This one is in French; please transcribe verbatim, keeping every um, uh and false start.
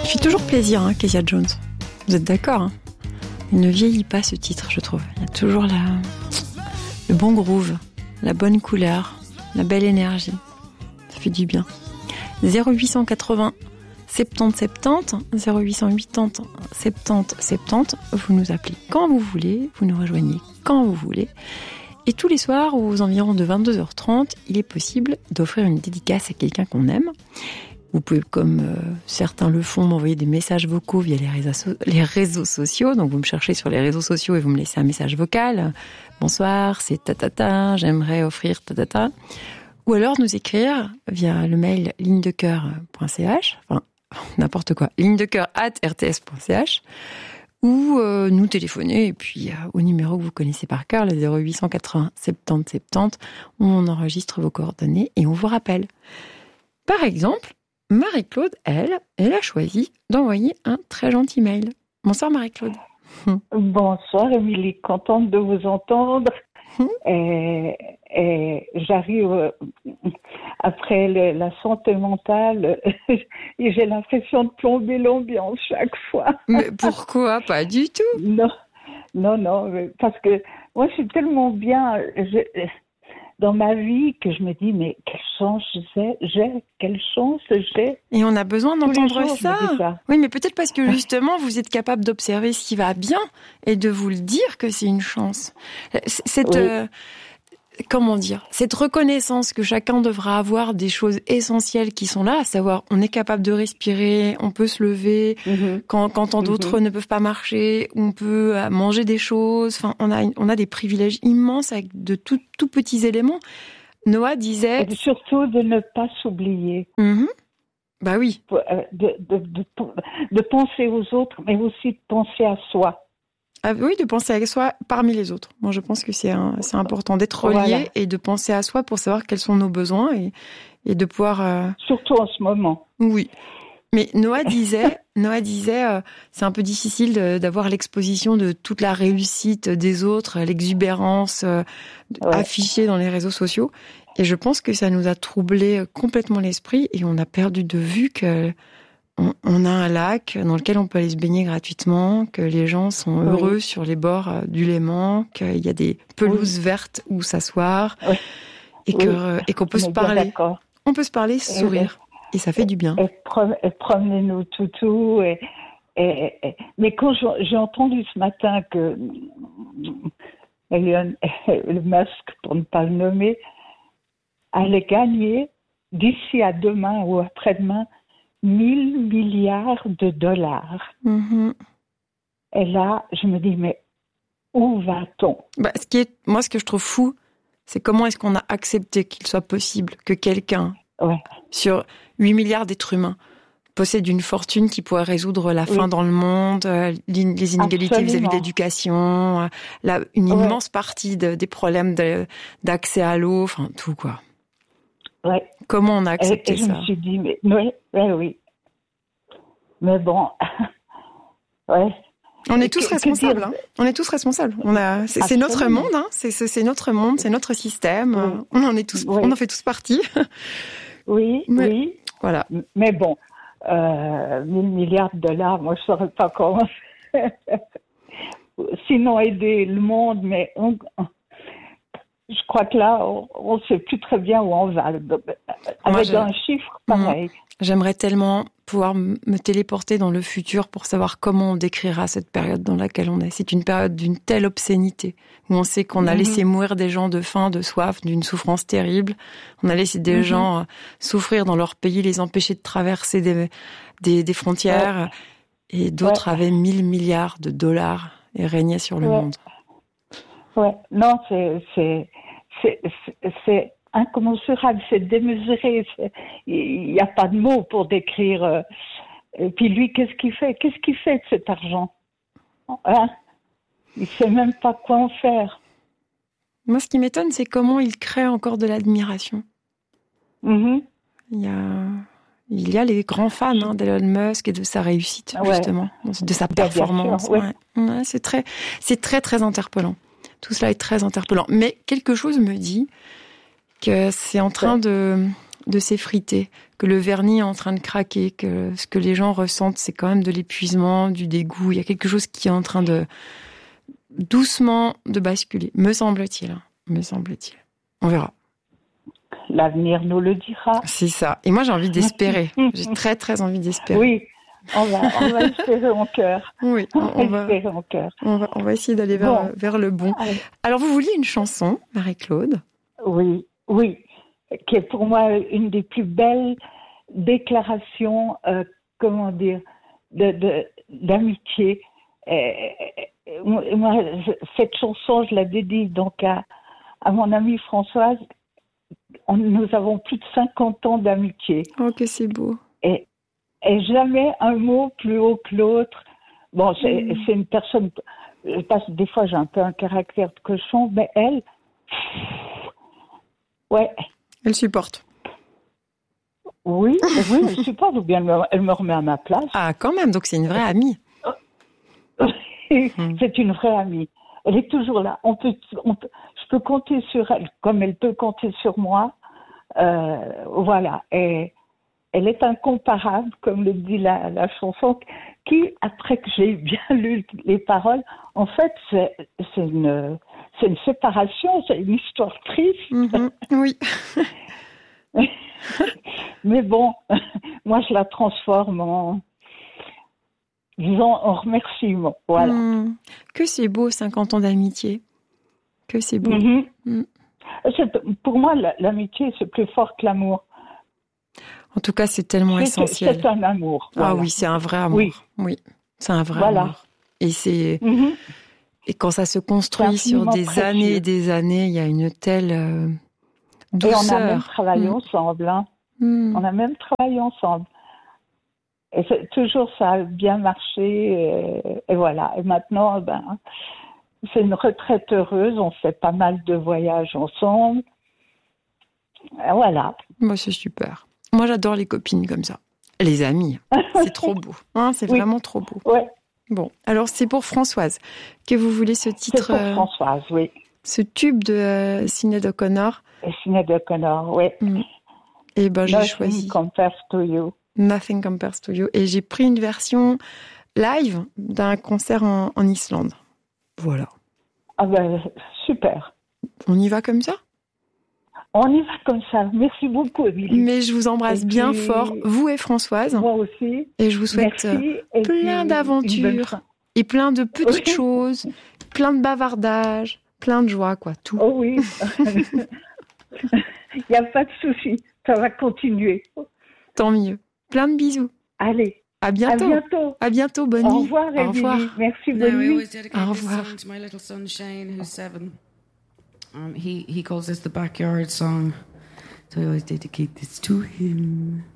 Il fait toujours plaisir, hein, Kezia Jones. Vous êtes d'accord, hein? Il ne vieillit pas, ce titre, je trouve. Il y a toujours la... le bon groove, la bonne couleur, la belle énergie. Ça fait du bien. zéro huit cent quatre-vingts soixante-dix soixante-dix, zéro huit cent quatre-vingts soixante-dix soixante-dix. Vous nous appelez quand vous voulez, vous nous rejoignez quand vous voulez. Et tous les soirs, aux environs de vingt-deux heures trente, il est possible d'offrir une dédicace à quelqu'un qu'on aime. Vous pouvez, comme euh, certains le font, m'envoyer des messages vocaux via les réseaux, les réseaux sociaux. Donc vous me cherchez sur les réseaux sociaux et vous me laissez un message vocal. Bonsoir, c'est tatata, j'aimerais offrir tatata. Ou alors nous écrire via le mail ligne de coeur point c h, enfin n'importe quoi, ligne de coeur arobase r t s point c h, ou euh, nous téléphoner et puis euh, au numéro que vous connaissez par cœur, le zéro huit cent quatre-vingts soixante-dix soixante-dix, où on enregistre vos coordonnées et on vous rappelle. Par exemple, Marie-Claude, elle, elle a choisi d'envoyer un très gentil mail. Bonsoir Marie-Claude. Bonsoir Émilie, contente de vous entendre. Hum. Et, et j'arrive euh, après le, la santé mentale et j'ai l'impression de plomber l'ambiance chaque fois. Mais pourquoi? Pas du tout. Non, non, non, parce que moi je suis tellement bien... Je, dans ma vie, que je me dis, mais quelle chance j'ai, j'ai, quelle chance j'ai. Et on a besoin d'entendre jours, ça. ça. Oui, mais peut-être parce que justement, vous êtes capable d'observer ce qui va bien et de vous le dire que c'est une chance. Cette, oui. euh, comment dire, cette reconnaissance que chacun devra avoir des choses essentielles qui sont là, à savoir, on est capable de respirer, on peut se lever, mm-hmm. quand, quand tant d'autres mm-hmm. ne peuvent pas marcher, on peut manger des choses, enfin, on a, on a des privilèges immenses avec de tout, tout petits éléments. Noah disait... Et surtout de ne pas s'oublier. Mm-hmm. Bah oui. De, de, de, de penser aux autres, mais aussi de penser à soi. Ah oui, de penser à soi parmi les autres. Moi, je pense que c'est, un, c'est important d'être relié voilà. et de penser à soi pour savoir quels sont nos besoins et, et de pouvoir... Euh... Surtout en ce moment. Oui. Mais Noah disait, Noah disait euh, c'est un peu difficile de, d'avoir l'exposition de toute la réussite des autres, l'exubérance euh, ouais. affichée dans les réseaux sociaux. Et je pense que ça nous a troublé complètement l'esprit et on a perdu de vue que... On a un lac dans lequel on peut aller se baigner gratuitement, que les gens sont heureux oui. sur les bords du Léman, qu'il y a des pelouses oui. vertes où s'asseoir, oui. et, que, oui. et qu'on peut on se parler. On peut se parler, se sourire. Et, et ça fait et, du bien. Et, prom- et promener nos toutous. Et, et, et, mais quand j'ai entendu ce matin que Elon Musk, pour ne pas le nommer, allait gagner d'ici à demain ou après-demain mille milliards de dollars. Mmh. Et là, je me dis, mais où va-t-on? Bah, ce qui est, moi, ce que je trouve fou, c'est comment est-ce qu'on a accepté qu'il soit possible que quelqu'un, ouais. sur huit milliards d'êtres humains, possède une fortune qui pourrait résoudre la faim oui. dans le monde, les inégalités Absolument. vis-à-vis de l'éducation, la, une ouais. immense partie de, des problèmes de, d'accès à l'eau, enfin tout quoi. Ouais. Comment on a accepté et, et ça? Je me suis dit, mais oui, oui, oui. Mais bon, ouais. On est tous que, responsables. Que hein. On est tous responsables. On a, c'est, c'est notre monde, hein. C'est, c'est, c'est notre monde, c'est notre système. Oui. On en est tous, oui. on en fait tous partie. Oui, mais, oui. Voilà. Mais bon, euh, mille milliards de dollars, moi je saurais pas comment. Sinon aider le monde, mais on. Je crois que là, on ne sait plus très bien où on va. Avec Moi, un chiffre pareil. J'aimerais tellement pouvoir me téléporter dans le futur pour savoir comment on décrira cette période dans laquelle on est. C'est une période d'une telle obscénité, où on sait qu'on a mm-hmm. laissé mourir des gens de faim, de soif, d'une souffrance terrible. On a laissé des mm-hmm. gens souffrir dans leur pays, les empêcher de traverser des, des, des frontières. Ouais. Et d'autres ouais. avaient mille milliards de dollars et régnaient sur le ouais. monde. Ouais, non, c'est, c'est, c'est, c'est, c'est incommensurable, c'est démesuré. Il n'y a pas de mots pour décrire. Euh, et puis lui, qu'est-ce qu'il fait? Qu'est-ce qu'il fait de cet argent? Hein? Il ne sait même pas quoi en faire. Moi, ce qui m'étonne, c'est comment il crée encore de l'admiration. Mm-hmm. Il y a, il y a les grands fans hein, d'Elon Musk et de sa réussite, ouais. justement, de sa performance. Sûr, ouais. Ouais. Ouais, c'est très, c'est très, très interpellant. Tout cela est très interpellant. Mais quelque chose me dit que c'est en train de, de s'effriter, que le vernis est en train de craquer, que ce que les gens ressentent, c'est quand même de l'épuisement, du dégoût. Il y a quelque chose qui est en train de doucement de basculer, me semble-t-il. Hein, me semble-t-il. On verra. L'avenir nous le dira. C'est ça. Et moi, j'ai envie d'espérer. J'ai très, très envie d'espérer. Oui, on va, on va espérer en cœur. Oui, on, on va espérer en cœur. On va, on va essayer d'aller vers, bon. vers le bon. Allez. Alors, vous vouliez une chanson, Marie-Claude ? Oui, oui, qui est pour moi une des plus belles déclarations, euh, comment dire, de, de, d'amitié. Et, et, moi, cette chanson, je la dédie donc à, à mon amie Françoise. On, nous avons plus de cinquante ans d'amitié. Oh, que c'est beau. Et, et jamais un mot plus haut que l'autre. Bon, c'est, mmh. c'est une personne, parce que des fois j'ai un peu un caractère de cochon, mais elle, ouais. Elle supporte. Oui, oui, elle supporte, ou bien elle me, elle me remet à ma place. Ah, quand même, donc c'est une vraie amie. mmh. C'est une vraie amie. Elle est toujours là. On peut, on peut, je peux compter sur elle, comme elle peut compter sur moi. Euh, voilà. Et elle est incomparable, comme le dit la, la chanson, qui, après que j'ai bien lu les paroles, en fait, c'est, c'est, une, c'est une séparation, c'est une histoire triste. Mmh, oui. Mais bon, moi, je la transforme en... disons, en remerciement, voilà. Mmh. Que c'est beau, cinquante ans d'amitié. Que c'est beau. Mm-hmm. Mmh. C'est, pour moi, l'amitié, c'est plus fort que l'amour. En tout cas, c'est tellement c'est, essentiel. C'est un amour. Voilà. Ah oui, c'est un vrai amour. Oui, oui c'est un vrai voilà. amour. Et, c'est... Mm-hmm. et quand ça se construit sur des précieux. années et des années, il y a une telle euh, douceur. Et on a même travaillé mmh. ensemble. Hein. Mmh. On a même travaillé ensemble. Et c'est, toujours, ça a bien marché. Et, et voilà. Et maintenant, ben, c'est une retraite heureuse. On fait pas mal de voyages ensemble. Et voilà. Moi, c'est super. Moi, j'adore les copines comme ça. Les amis, c'est trop beau. Hein, c'est oui. vraiment trop beau. Ouais. Bon, alors c'est pour Françoise que vous voulez ce titre. C'est pour euh, Françoise, oui. Ce tube de euh, Sinéad O'Connor. Sinéad O'Connor, oui. Mm. Et ben j'ai Nothing choisi. Nothing Compares to You. Nothing Compares to You. Et j'ai pris une version live d'un concert en, en Islande. Voilà. Ah ben super. On y va comme ça ? On y va comme ça. Merci beaucoup, Émilie. Mais je vous embrasse et bien puis, fort, vous et Françoise. Moi aussi. Et je vous souhaite Merci. plein puis, d'aventures et plein de petites oui. choses, plein de bavardages, plein de joie, quoi, tout. Oh oui. Il n'y a pas de souci. Ça va continuer. Tant mieux. Plein de bisous. Allez. À bientôt. À bientôt. À bientôt. Bonne nuit. Au revoir, Émilie. Au revoir. Merci, bonne nuit. Au revoir. To my little son Shane, who's seven. Um, he, he calls this the backyard song, so I always dedicate this to him.